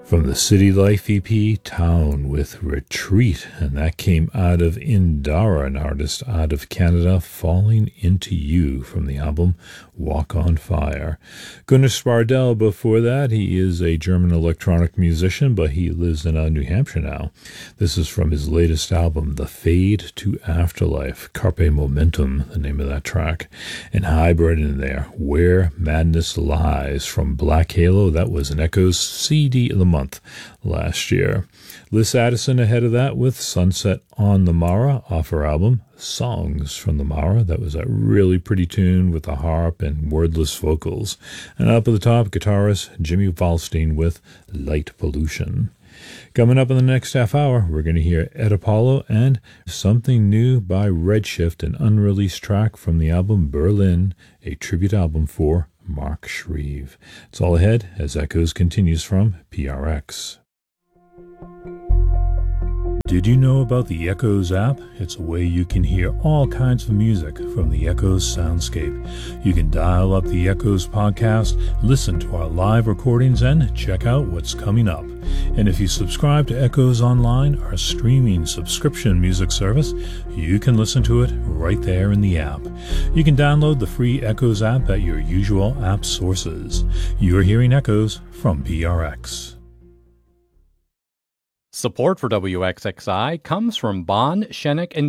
From the City Life EP, Town with Retreat, and that came out of Indara, an artist out of Canada, Falling Into You from the album Walk on Fire. Gunnar Spardell before that, he is a German electronic musician, but he lives in New Hampshire now. This is from his latest album, The Fade to Afterlife, Carpe Momentum, the name of that track. And hybrid in there, Where Madness Lies from Black Halo, that was an Echoes CD of the month last year. Liz Addison ahead of that with Sunset on the Mara off her album Songs from the Mara. That was a really pretty tune with a harp and wordless vocals. And up at the top, guitarist Jimmy Valstein with Light Pollution. Coming up in the next half hour, we're going to hear Ed Apollo and something new by Redshift, an unreleased track from the album Berlin, a tribute album for Mark Shreve. It's all ahead as Echoes continues from PRX. Did you know about the Echoes app? It's a way you can hear all kinds of music from the Echoes soundscape. You can dial up the Echoes podcast, listen to our live recordings, and check out what's coming up. And if you subscribe to Echoes Online, our streaming subscription music service, you can listen to it right there in the app. You can download the free Echoes app at your usual app sources. You're hearing Echoes from PRX. Support for WXXI comes from Bond, Shenik